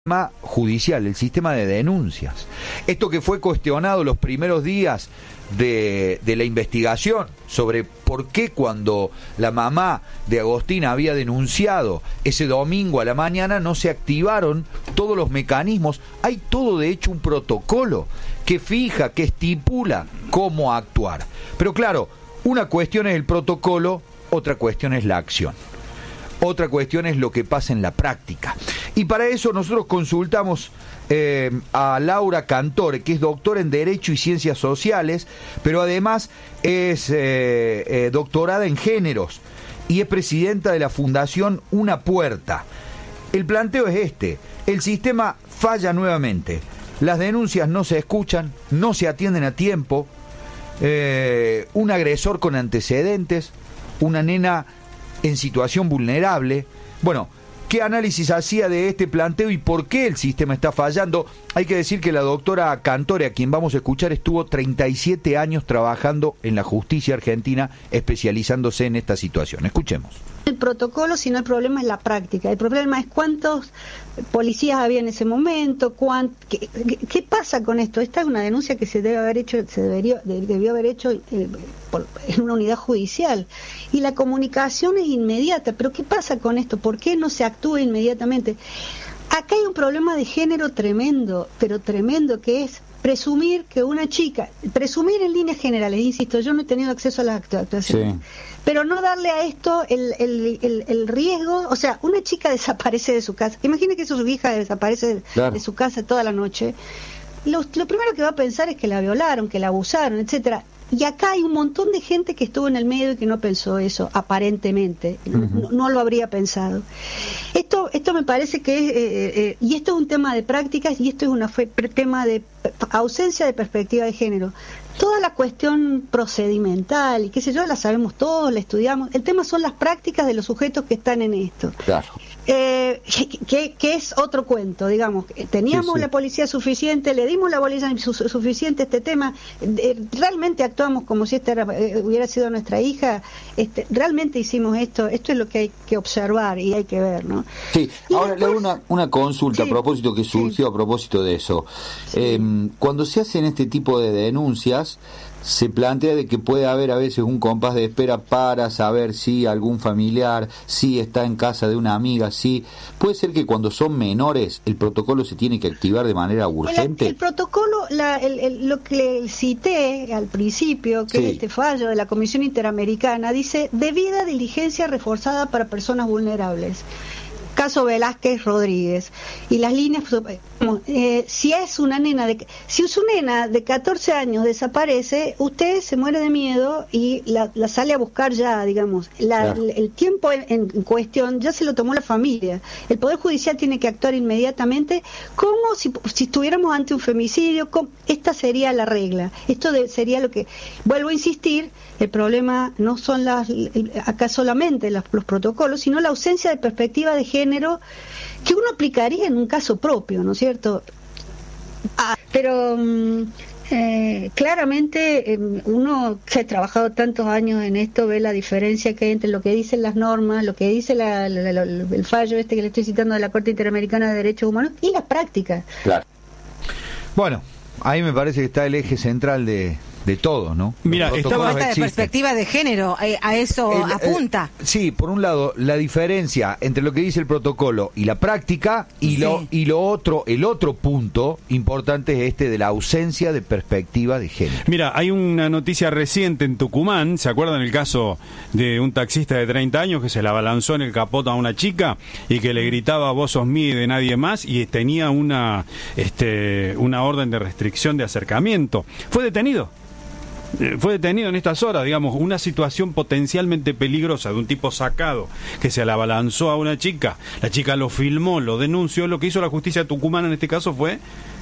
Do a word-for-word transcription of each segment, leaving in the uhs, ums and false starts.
judicial, el sistema de denuncias. Esto que fue cuestionado los primeros días de, de la investigación sobre por qué cuando la mamá de Agostina había denunciado ese domingo a la mañana no se activaron todos los mecanismos. Hay todo de hecho un protocolo que fija, que estipula cómo actuar. Pero claro, una cuestión es el protocolo, otra cuestión es la acción. Otra cuestión es lo que pasa en la práctica. Y para eso nosotros consultamos eh, a Laura Cantore, que es doctora en Derecho y Ciencias Sociales, pero además es eh, eh, doctorada en Géneros y es presidenta de la Fundación Una Puerta. El planteo es este: el sistema falla nuevamente. Las denuncias no se escuchan, no se atienden a tiempo. Eh, un agresor con antecedentes, una nena en situación vulnerable. Bueno, ¿qué análisis hacía de este planteo y por qué el sistema está fallando? Hay que decir que la doctora Cantore, a quien vamos a escuchar, estuvo treinta y siete años trabajando en la justicia argentina, especializándose en esta situación. Escuchemos. El protocolo, sino el problema es la práctica. El problema es cuántos policías había en ese momento, cuánt, qué, qué pasa con esto. Esta es una denuncia que se debe haber hecho, se debería, debió haber hecho eh, por, en una unidad judicial. Y la comunicación es inmediata. Pero ¿qué pasa con esto? ¿Por qué no se actúa inmediatamente? Acá hay un problema de género tremendo, pero tremendo, que es presumir que una chica, presumir en líneas generales, insisto, yo no he tenido acceso a las actuaciones, sí, pero no darle a esto el, el, el, el riesgo. O sea, una chica desaparece de su casa, imagine que su hija desaparece claro. de su casa toda la noche, lo, lo primero que va a pensar es que la violaron, que la abusaron, etcétera. Y acá hay un montón de gente que estuvo en el medio y que no pensó eso, aparentemente, uh-huh. no, no lo habría pensado. Esto esto me parece que es, eh, eh, y esto es un tema de prácticas, y esto es un tema de ausencia de perspectiva de género. Toda la cuestión procedimental, y qué sé yo, la sabemos todos, la estudiamos. El tema son las prácticas de los sujetos que están en esto. Claro. Eh, que, que es otro cuento, digamos. Teníamos sí, sí. la policía suficiente, le dimos la policía su, suficiente a este tema, eh, realmente actuamos como si esta era, eh, hubiera sido nuestra hija, este, realmente hicimos esto. Esto es lo que hay que observar y hay que ver, ¿no? Sí, y ahora después, le hago una, una consulta sí, a propósito que surgió sí. a propósito de eso. Sí. Eh, cuando se hacen este tipo de denuncias, se plantea de que puede haber a veces un compás de espera para saber si algún familiar, si está en casa de una amiga, si puede ser que cuando son menores el protocolo se tiene que activar de manera urgente. El, el protocolo, la, el, el, lo que le cité al principio, que sí. es este fallo de la Comisión Interamericana, dice debida diligencia reforzada para personas vulnerables. Caso Velázquez Rodríguez, y las líneas eh, si es una nena de si su nena de catorce años desaparece, usted se muere de miedo y la, la sale a buscar ya, digamos, la, claro. el, el tiempo en, en cuestión ya se lo tomó la familia. El Poder Judicial tiene que actuar inmediatamente, como si, si estuviéramos ante un femicidio. Como, esta sería la regla, esto de, sería lo que, vuelvo a insistir, el problema no son las acá solamente los, los protocolos, sino la ausencia de perspectiva de género que uno aplicaría en un caso propio, ¿no es cierto? Ah, pero eh, claramente eh, uno que ha trabajado tantos años en esto ve la diferencia que hay entre lo que dicen las normas, lo que dice la, la, la, el fallo este que le estoy citando de la Corte Interamericana de Derechos Humanos y las prácticas. Claro. Bueno, ahí me parece que está el eje central de de todo, ¿no? Mira, esta falta de perspectiva de género, eh, a eso el, apunta. Eh, sí, por un lado, la diferencia entre lo que dice el protocolo y la práctica, y sí. lo y lo otro, el otro punto importante es este de la ausencia de perspectiva de género. Mira, hay una noticia reciente en Tucumán, ¿se acuerdan el caso de un taxista de treinta años que se la abalanzó en el capot a una chica y que le gritaba vos sos mí y de nadie más, y tenía una este una orden de restricción de acercamiento? Fue detenido. Fue detenido en estas horas, digamos, una situación potencialmente peligrosa de un tipo sacado que se la abalanzó a una chica. La chica lo filmó, lo denunció. Lo que hizo la justicia tucumana en este caso fue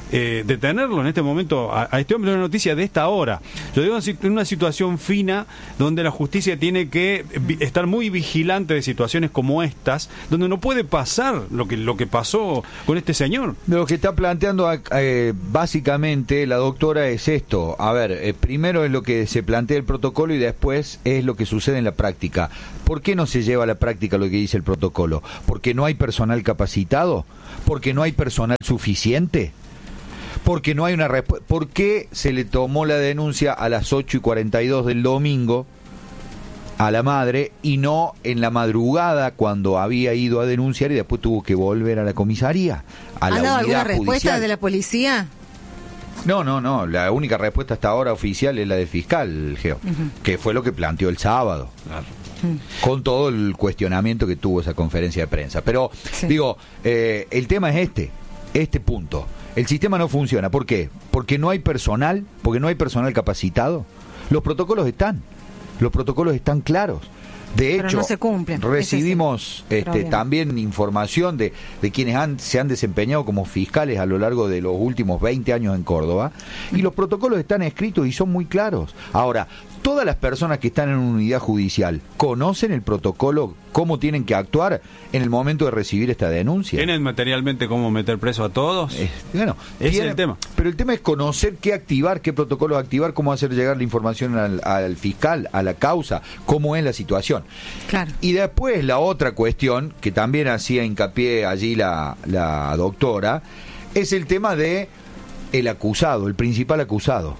eh, detenerlo en este momento a, a este hombre. Una noticia de esta hora. Yo digo en una situación fina donde la justicia tiene que vi, estar muy vigilante de situaciones como estas, donde no puede pasar lo que lo que pasó con este señor. Lo que está planteando eh, básicamente la doctora es esto. A ver, eh, primero es lo que se plantea el protocolo y después es lo que sucede en la práctica. ¿Por qué no se lleva a la práctica lo que dice el protocolo? ¿Porque no hay personal capacitado? ¿Porque no hay personal suficiente? Porque no hay una respuesta. ¿Por qué se le tomó la denuncia a las ocho y cuarenta y dos del domingo a la madre y no en la madrugada cuando había ido a denunciar y después tuvo que volver a la comisaría? A la ¿Han dado unidad alguna respuesta judicial. de la policía? No, no, no. La única respuesta hasta ahora oficial es la del fiscal, Geo, uh-huh. que fue lo que planteó el sábado. Claro. Con todo el cuestionamiento que tuvo esa conferencia de prensa. Pero, sí. digo, eh, el tema es este, este punto. El sistema no funciona. ¿Por qué? Porque no hay personal, porque no hay personal capacitado. Los protocolos están, los protocolos están claros. De hecho, no se cumplen. recibimos es este, también información de, de quienes han, se han desempeñado como fiscales a lo largo de los últimos veinte años en Córdoba, y los protocolos están escritos y son muy claros. Ahora, todas las personas que están en una unidad judicial conocen el protocolo, cómo tienen que actuar en el momento de recibir esta denuncia. ¿Tienen materialmente cómo meter preso a todos? Eh, bueno, ese tiene, es el tema. Pero el tema es conocer qué activar, qué protocolos activar, cómo hacer llegar la información al, al fiscal, a la causa, cómo es la situación. Claro. Y después la otra cuestión, que también hacía hincapié allí la, la doctora, es el tema de el acusado, el principal acusado.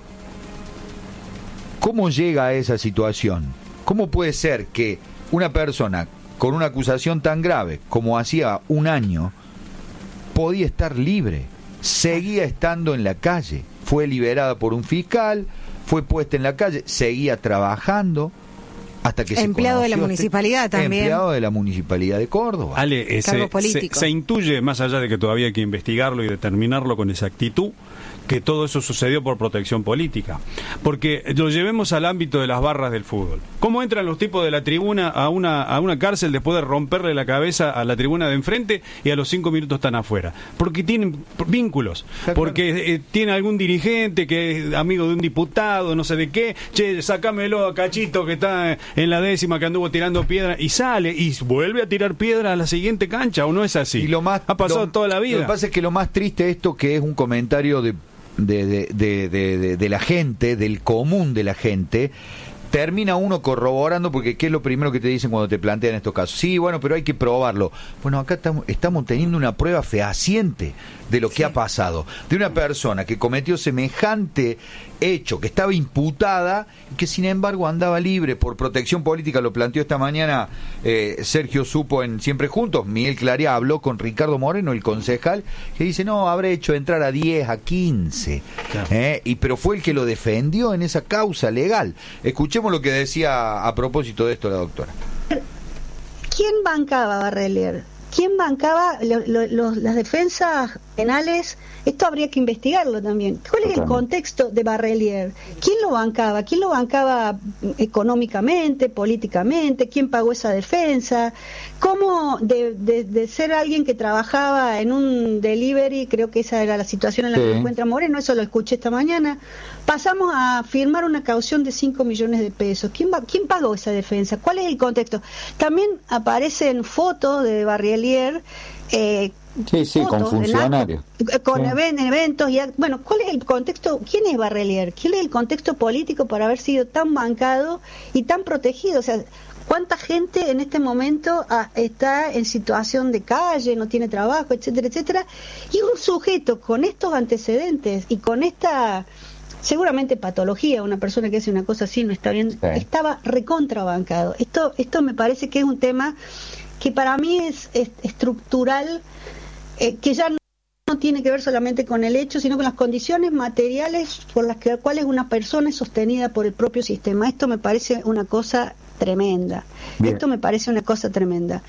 ¿Cómo llega a esa situación? ¿Cómo puede ser que una persona con una acusación tan grave como hacía un año podía estar libre? Seguía estando en la calle, fue liberada por un fiscal, fue puesta en la calle, seguía trabajando hasta que empleado se de la municipalidad este, también. Empleado de la municipalidad de Córdoba. Ale, se, se, se intuye, más allá de que todavía hay que investigarlo y determinarlo con exactitud, que todo eso sucedió por protección política. Porque lo llevemos al ámbito de las barras del fútbol. ¿Cómo entran los tipos de la tribuna a una, a una cárcel después de romperle la cabeza a la tribuna de enfrente y a los cinco minutos están afuera? Porque tienen vínculos. Porque eh, tiene algún dirigente que es amigo de un diputado, no sé de qué. Che, sacámelo a Cachito que está en la décima que anduvo tirando piedra y sale y vuelve a tirar piedra a la siguiente cancha, ¿o no es así? Y lo más, ha pasado lo, toda la vida. Lo que pasa es que lo más triste es esto, que es un comentario de De, de, de, de, de, de la gente, del común de la gente, termina uno corroborando, porque ¿qué es lo primero que te dicen cuando te plantean estos casos? Sí, bueno, pero hay que probarlo. Bueno, acá estamos, estamos teniendo una prueba fehaciente de lo que sí. ha pasado, de una persona que cometió semejante hecho, que estaba imputada y que sin embargo andaba libre por protección política. Lo planteó esta mañana eh, Sergio Supo en Siempre Juntos. Miguel Clarea habló con Ricardo Moreno, el concejal, que dice, no, habrá hecho entrar a diez, a quince, claro. eh, y pero fue el que lo defendió en esa causa legal. Escuchemos lo que decía a propósito de esto la doctora. ¿Quién bancaba a Barrelier? ¿Quién bancaba lo, lo, lo, las defensas penales? Esto habría que investigarlo también. ¿Cuál es el contexto de Barrelier? ¿Quién lo bancaba? ¿Quién lo bancaba económicamente, políticamente? ¿Quién pagó esa defensa? ¿Cómo de, de, de ser alguien que trabajaba en un delivery, creo que esa era la situación en la sí. que se encuentra Moreno, eso lo escuché esta mañana, pasamos a firmar una caución de cinco millones de pesos? ¿Quién, va, ¿Quién pagó esa defensa? ¿Cuál es el contexto? También aparecen fotos de Barrelier eh, Sí, sí, con funcionarios. Con sí. eventos. Y, bueno, ¿cuál es el contexto? ¿Quién es Barrelier? ¿Quién es el contexto político para haber sido tan bancado y tan protegido? O sea, ¿cuánta gente en este momento ah, está en situación de calle, no tiene trabajo, etcétera, etcétera? Y un sujeto con estos antecedentes y con esta, seguramente patología, una persona que hace una cosa así no está bien, sí. estaba recontrabancado. Esto, esto me parece que es un tema que para mí es, es estructural, eh, que ya no, no tiene que ver solamente con el hecho, sino con las condiciones materiales por las que, cuales una persona es sostenida por el propio sistema. Esto me parece una cosa tremenda. Bien. Esto me parece una cosa tremenda.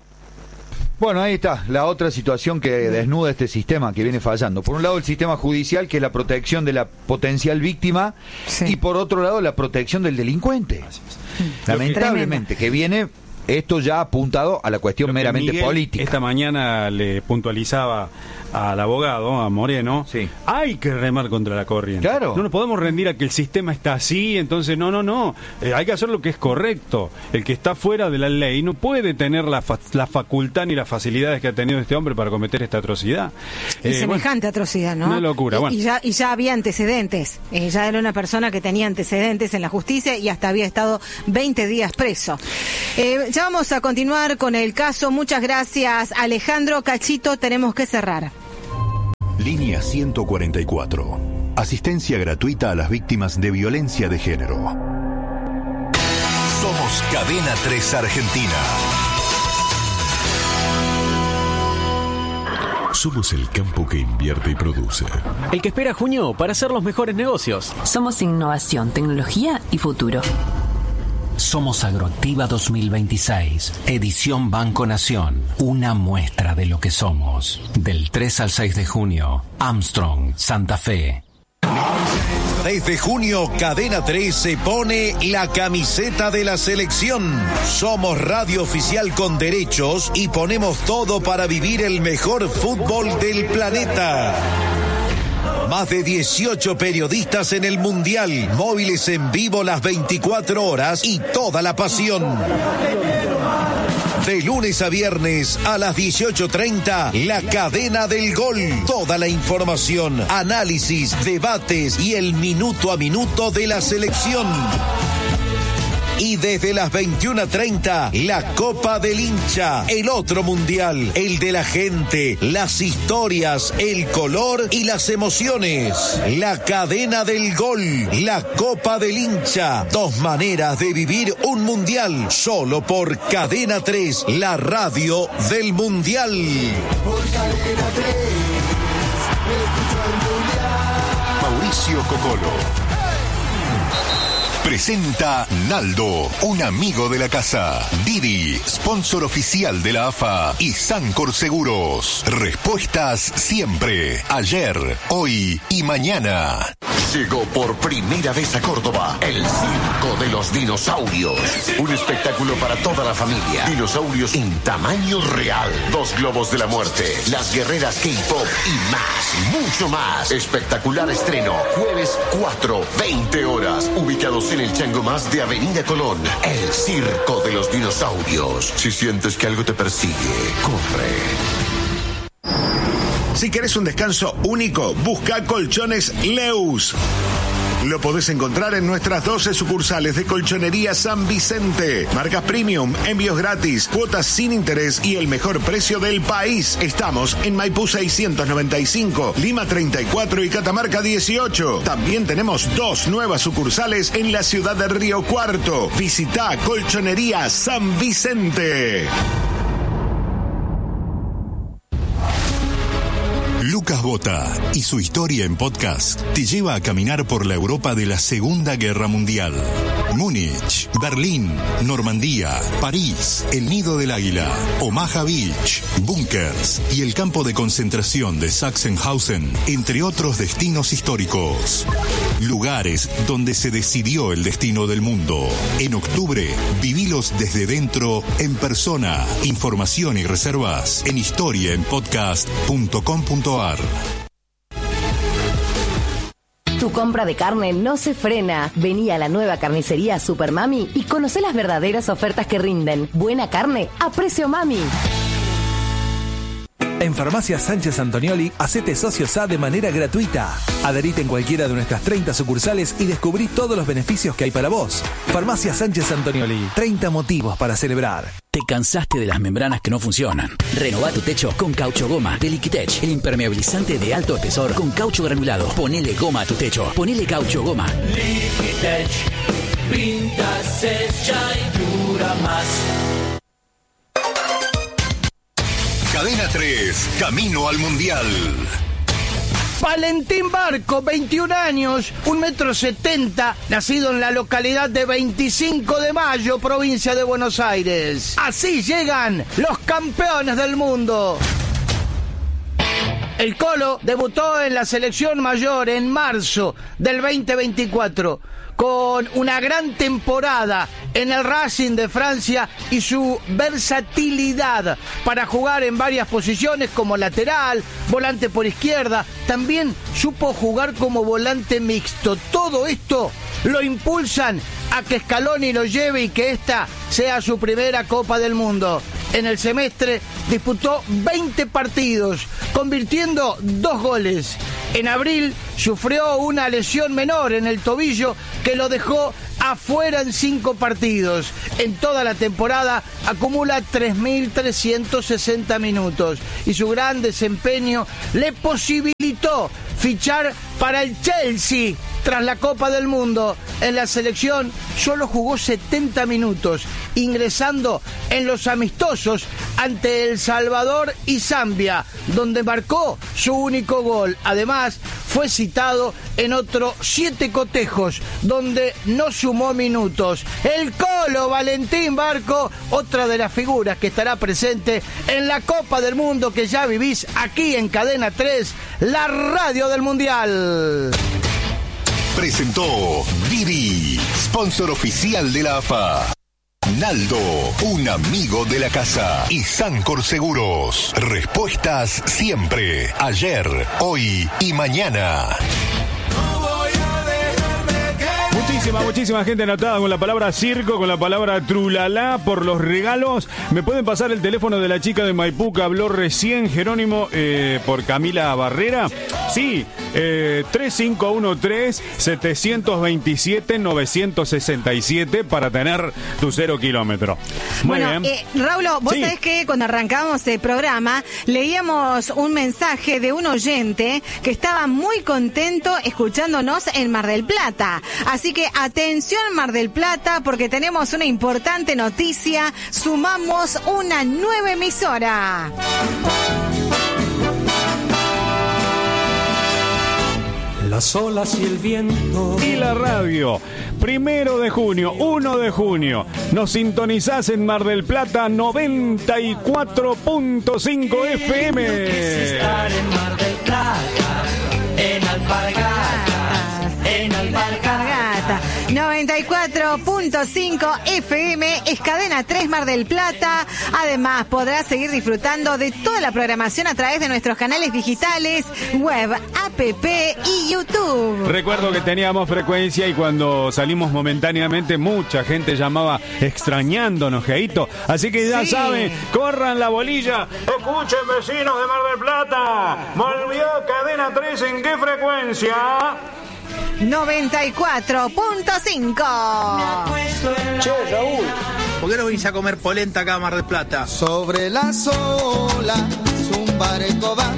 Bueno, ahí está, la otra situación que desnuda este sistema que viene fallando. Por un lado el sistema judicial, que es la protección de la potencial víctima, sí. y por otro lado la protección del delincuente. Sí. Lamentablemente, que viene... Esto ya apuntado a la cuestión meramente Miguel política. Esta mañana le puntualizaba al abogado, a Moreno, sí. hay que remar contra la corriente. Claro. No nos podemos rendir a que el sistema está así, entonces no, no, no. Eh, hay que hacer lo que es correcto. El que está fuera de la ley no puede tener la, fa la facultad ni las facilidades que ha tenido este hombre para cometer esta atrocidad. Y Eh, semejante bueno, atrocidad, ¿no? Una locura, y, bueno. y, ya, y ya había antecedentes. Eh, ya era una persona que tenía antecedentes en la justicia y hasta había estado veinte días preso. Eh, ya vamos a continuar con el caso. Muchas gracias, Alejandro. Cachito, tenemos que cerrar. Línea ciento cuarenta y cuatro. Asistencia gratuita a las víctimas de violencia de género. Somos Cadena tres Argentina. Somos el campo que invierte y produce. El que espera junio para hacer los mejores negocios. Somos innovación, tecnología y futuro. Somos Agroactiva dos mil veintiséis, edición Banco Nación, una muestra de lo que somos. Del tres al seis de junio, Armstrong, Santa Fe. Desde junio, Cadena tres se pone la camiseta de la selección. Somos radio oficial con derechos y ponemos todo para vivir el mejor fútbol del planeta. Más de dieciocho periodistas en el Mundial, móviles en vivo las veinticuatro horas y toda la pasión. De lunes a viernes a las dieciocho treinta, la cadena del gol. Toda la información, análisis, debates y el minuto a minuto de la selección. Y desde las veintiuna treinta, la Copa del Hincha, el otro mundial, el de la gente, las historias, el color y las emociones. La cadena del gol, la Copa del Hincha, dos maneras de vivir un mundial, solo por Cadena tres, la radio del mundial. Por Cadena tres, escucho el mundial. Mauricio Cocolo. Presenta Naldo, un amigo de la casa. Didi, sponsor oficial de la A F A y Sancor Seguros. Respuestas siempre, ayer, hoy y mañana. Llegó por primera vez a Córdoba el Circo de los Dinosaurios. Un espectáculo para toda la familia. Dinosaurios en tamaño real. Dos globos de la muerte. Las guerreras K-pop y más, mucho más. Espectacular estreno. Jueves cuatro, veinte horas. Ubicados en el Chango Más de Avenida Colón. El Circo de los Dinosaurios. Si sientes que algo te persigue, corre. Si querés un descanso único, busca Colchones Leus. Lo podés encontrar en nuestras doce sucursales de Colchonería San Vicente. Marcas premium, envíos gratis, cuotas sin interés y el mejor precio del país. Estamos en Maipú seiscientos noventa y cinco, Lima treinta y cuatro y Catamarca dieciocho. También tenemos dos nuevas sucursales en la ciudad de Río Cuarto. Visita Colchonería San Vicente. Lucas Bota y su historia en podcast te lleva a caminar por la Europa de la Segunda Guerra Mundial. Múnich, Berlín, Normandía, París, el Nido del Águila, Omaha Beach, búnkers y el campo de concentración de Sachsenhausen, entre otros destinos históricos. Lugares donde se decidió el destino del mundo. En octubre, vivilos desde dentro, en persona. Información y reservas en historia en podcast punto com punto ar. Tu compra de carne no se frena. Vení a la nueva carnicería Super Mami y conocé las verdaderas ofertas que rinden. Buena carne a precio mami. En Farmacia Sánchez Antonioli, hacete socio S A de manera gratuita. Adherite en cualquiera de nuestras treinta sucursales y descubrí todos los beneficios que hay para vos. Farmacia Sánchez Antonioli, treinta motivos para celebrar. ¿Te cansaste de las membranas que no funcionan? Renová tu techo con Caucho Goma de Liquitech, el impermeabilizante de alto espesor con caucho granulado. Ponele goma a tu techo. Ponele Caucho Goma. Liquitech, pinta, secha y dura más. Cadena tres, camino al Mundial. Valentín Barco, veintiún años, un metro setenta, nacido en la localidad de veinticinco de mayo, provincia de Buenos Aires. Así llegan los campeones del mundo. El Colo debutó en la selección mayor en marzo del veinte veinticuatro con una gran temporada en el Racing de Francia y su versatilidad para jugar en varias posiciones como lateral, volante por izquierda, también supo jugar como volante mixto. Todo esto lo impulsan a que Scaloni lo lleve y que esta sea su primera Copa del Mundo. En el semestre disputó veinte partidos, convirtiendo dos goles. En abril sufrió una lesión menor en el tobillo que lo dejó afuera en cinco partidos. En toda la temporada acumula tres mil trescientos sesenta minutos y su gran desempeño le posibilitó fichar para el Chelsea tras la Copa del Mundo. En la selección solo jugó setenta minutos, ingresando en los amistosos ante El Salvador y Zambia, donde marcó su único gol. Además, fue citado en otros siete cotejos, donde no sumó minutos. El Colo Valentín Barco, otra de las figuras que estará presente en la Copa del Mundo que ya vivís aquí en Cadena tres, la radio del Mundial. Presentó Didi, sponsor oficial de la A F A. Naldo, un amigo de la casa. Y Sancor Seguros. Respuestas siempre. Ayer, hoy y mañana. Muchísima, muchísima gente anotada con la palabra circo, con la palabra trulala por los regalos. ¿Me pueden pasar el teléfono de la chica de Maipú que habló recién, Jerónimo, eh, por Camila Barrera? Sí, eh, tres cinco uno tres, siete dos siete, nueve seis siete para tener tu cero kilómetro. Muy bueno, bien. Eh, Raulo, vos sí. sabés que cuando arrancamos el programa leíamos un mensaje de un oyente que estaba muy contento escuchándonos en Mar del Plata. Así que atención Mar del Plata, porque tenemos una importante noticia. Sumamos una nueva emisora. Las olas y el viento. Y la radio. Primero de junio, uno de junio. Nos sintonizás en Mar del Plata noventa y cuatro punto cinco F M. Estar en Mar del Plata, en Alpargatas, en Alpargatas. noventa y cuatro punto cinco F M es Cadena tres Mar del Plata. Además, podrás seguir disfrutando de toda la programación a través de nuestros canales digitales, web, app y YouTube. Recuerdo que teníamos frecuencia y cuando salimos momentáneamente mucha gente llamaba extrañándonos, Geito. Así que ya sí. saben, corran la bolilla. Escuchen, vecinos de Mar del Plata. Volvió Cadena tres, ¿en qué frecuencia? noventa y cuatro punto cinco. Che, Raúl, ¿por qué no venís a comer polenta acá a Mar del Plata? Sobre las olas, un barco va.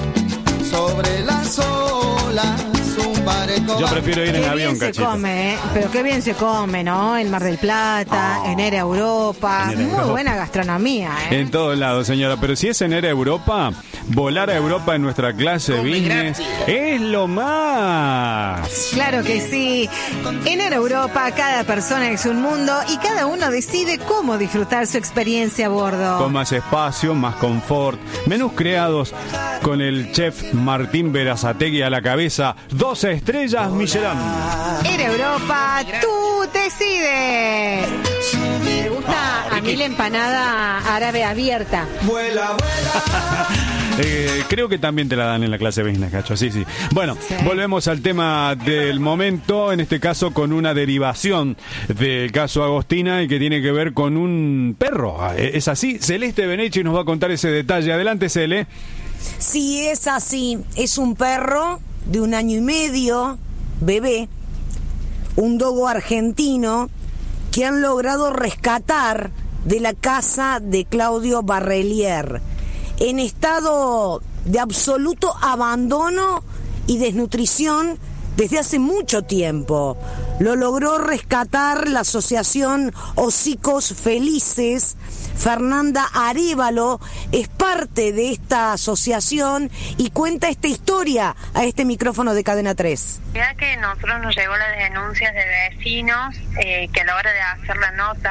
Sobre las olas, un barco va. Yo prefiero ir en qué avión, bien cachito. Se come, ¿eh? Pero qué bien se come, ¿no? En Mar del Plata, oh. en Era Europa. En Era Muy Europa. Buena gastronomía, ¿eh? En todos lados, señora. Pero si es en Era Europa, volar a Europa en nuestra clase business es lo más. Claro que sí. En Era Europa, cada persona es un mundo y cada uno decide cómo disfrutar su experiencia a bordo. Con más espacio, más confort, menús creados con el chef Martín Berazategui a la cabeza, doce estrellas Michelin. Era Europa, tú decides. Me gusta a mí la empanada árabe abierta. Vuela, vuela. Eh, creo que también te la dan en la clase business, Cacho. Sí, sí. Bueno, sí. volvemos al tema del momento, en este caso con una derivación del caso Agostina y que tiene que ver con un perro. ¿Es así? Celeste Benechi nos va a contar ese detalle. Adelante, Cele. Sí, es así. Es un perro de un año y medio, bebé, un dogo argentino que han logrado rescatar de la casa de Claudio Barrelier, en estado de absoluto abandono y desnutrición desde hace mucho tiempo. Lo logró rescatar la asociación Hocicos Felices. Fernanda Arévalo es parte de esta asociación y cuenta esta historia a este micrófono de Cadena tres. Ya que nosotros nos llegó las denuncias de vecinos eh, que a la hora de hacer la nota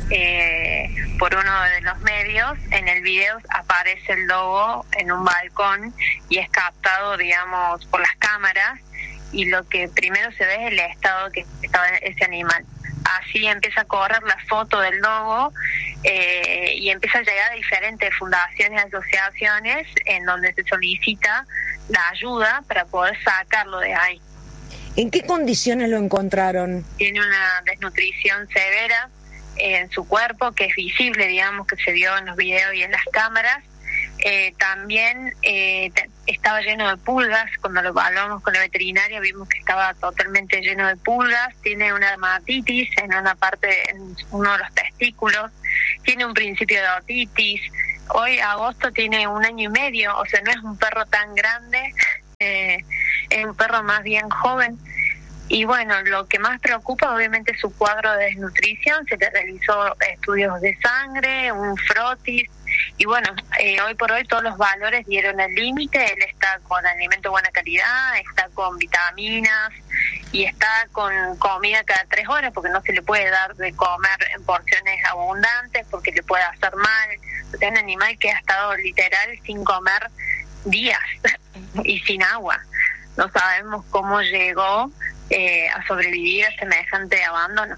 eh, por uno de los medios. En el video aparece el dogo en un balcón y es captado, digamos, por las cámaras, y lo que primero se ve es el estado que estaba ese animal. Así empieza a correr la foto del dogo eh, y empieza a llegar a diferentes fundaciones y asociaciones en donde se solicita la ayuda para poder sacarlo de ahí. ¿En qué condiciones lo encontraron? Tiene una desnutrición severa en su cuerpo, que es visible, digamos, que se vio en los videos y en las cámaras. Eh, también eh, t- estaba lleno de pulgas. Cuando lo evaluamos con la veterinaria vimos que estaba totalmente lleno de pulgas. Tiene una dermatitis en una parte, en uno de los testículos. Tiene un principio de otitis. Hoy, agosto, tiene un año y medio, o sea, no es un perro tan grande, eh, es un perro más bien joven. Y bueno, lo que más preocupa obviamente es su cuadro de desnutrición. Se le realizó estudios de sangre, un frotis, y bueno, eh, hoy por hoy todos los valores dieron el límite. Él está con alimento de buena calidad, está con vitaminas y está con comida cada tres horas, porque no se le puede dar de comer en porciones abundantes porque le puede hacer mal. Es un animal que ha estado literal sin comer días y sin agua. No sabemos cómo llegó eh, a sobrevivir a semejante abandono.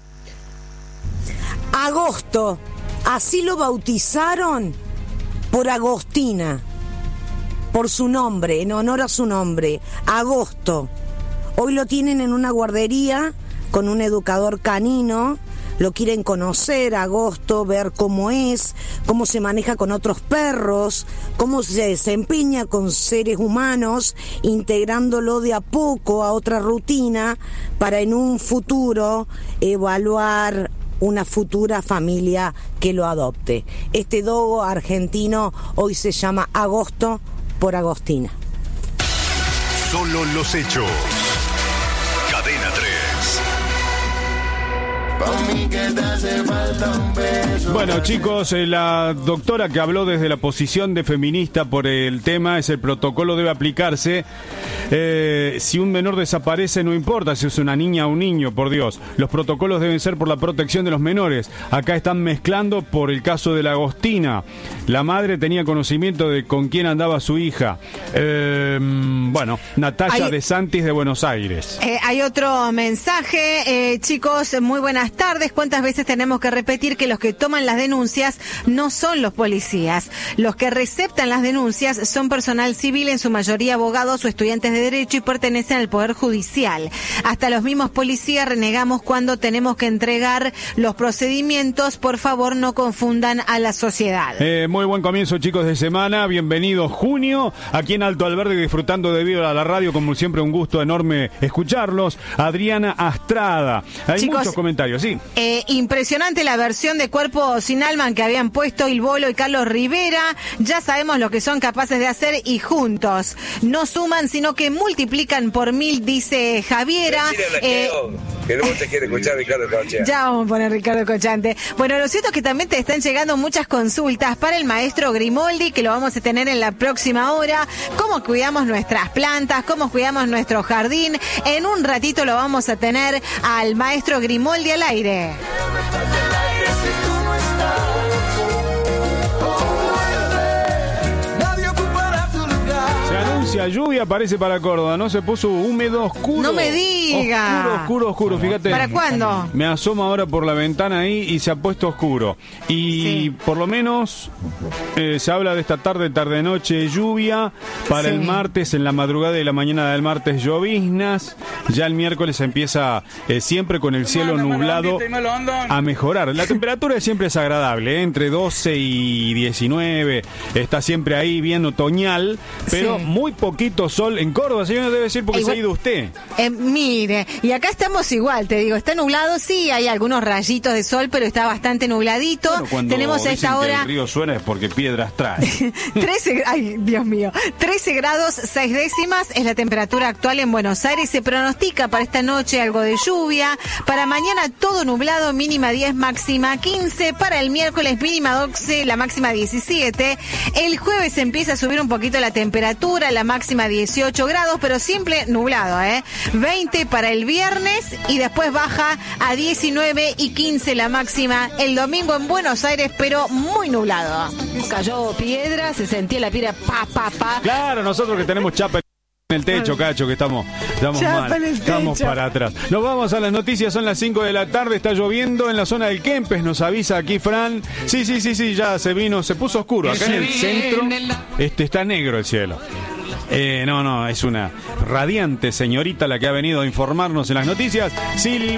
Agosto, así lo bautizaron por Agostina, por su nombre, en honor a su nombre, Agosto. Hoy lo tienen en una guardería con un educador canino. Lo quieren conocer, Agosto, ver cómo es, cómo se maneja con otros perros, cómo se desempeña con seres humanos, integrándolo de a poco a otra rutina para en un futuro evaluar una futura familia que lo adopte. Este dogo argentino hoy se llama Agosto por Agostina. Solo los hechos. Cadena tres. Bueno, chicos, eh, la doctora que habló desde la posición de feminista por el tema es: el protocolo debe aplicarse. Eh, si un menor desaparece, no importa si es una niña o un niño, por Dios. Los protocolos deben ser por la protección de los menores. Acá están mezclando por el caso de la Agostina. La madre tenía conocimiento de con quién andaba su hija. Eh, bueno, Natalia Hay... de Santis de Buenos Aires. Eh, hay otro mensaje, eh, chicos, muy buenas tardes. ¿Cuántas veces tenemos que repetir que los que toman las denuncias no son los policías? Los que receptan las denuncias son personal civil, en su mayoría abogados o estudiantes de derecho, y pertenecen al Poder Judicial. Hasta los mismos policías renegamos cuando tenemos que entregar los procedimientos. Por favor, no confundan a la sociedad. Eh, muy buen comienzo, chicos, de semana. Bienvenidos junio, aquí en Alto Albergue, disfrutando de Viva la Radio. Como siempre, un gusto enorme escucharlos. Adriana Astrada. Hay Chicos, muchos comentarios, sí. Eh, impresionante la versión de Cuerpo sin Alma que habían puesto Il Bolo y Carlos Rivera. Ya sabemos lo que son capaces de hacer, y juntos no suman, sino que multiplican por mil, dice Javiera. Eh, que no te quiere escuchar Ricardo Cochante. Ya vamos a poner Ricardo Cochante. Bueno, lo cierto es que también te están llegando muchas consultas para el maestro Grimoldi, que lo vamos a tener en la próxima hora. Cómo cuidamos nuestras plantas, cómo cuidamos nuestro jardín. En un ratito lo vamos a tener al maestro Grimoldi al aire. Se anuncia lluvia, parece para Córdoba, ¿no? Se puso húmedo, oscuro. No me diga. Oscuro, oscuro, oscuro, fíjate. ¿Para cuándo? Me asomo ahora por la ventana ahí y se ha puesto oscuro. Y sí, por lo menos eh, se habla de esta tarde, tarde-noche, lluvia. Para sí, el martes, en la madrugada y la mañana del martes, lloviznas. Ya el miércoles empieza eh, siempre con el cielo nublado a mejorar. La temperatura siempre es agradable, ¿eh? Entre doce y diecinueve. Está siempre ahí bien otoñal, pero sí, muy poquito sol en Córdoba, señor, debe decir porque igual, se ha ido usted. Eh, mire, y acá estamos igual, te digo, está nublado, sí, hay algunos rayitos de sol, pero está bastante nubladito. Bueno, cuando tenemos a esta hora... que el río suena es porque piedras trae. trece, ay, Dios mío, trece grados, seis décimas es la temperatura actual en Buenos Aires. Se pronostica para esta noche algo de lluvia, para mañana todo nublado, mínima diez, máxima quince, para el miércoles mínima doce, la máxima diecisiete, el jueves empieza a subir un poquito la temperatura, la máxima dieciocho grados, pero siempre nublado, ¿eh? veinte para el viernes y después baja a diecinueve y quince la máxima el domingo en Buenos Aires, pero muy nublado. Cayó piedra, se sentía la piedra pa, pa, pa. Claro, nosotros que tenemos chapa en el techo, Cacho, que estamos, estamos mal, estamos para atrás. Nos vamos a las noticias, son las cinco de la tarde, está lloviendo en la zona del Kempes, nos avisa aquí Fran. Sí, sí, sí, sí, ya se vino, se puso oscuro. Acá en el centro este, está negro el cielo. Eh, no, no, es una radiante señorita la que ha venido a informarnos en las noticias. Sil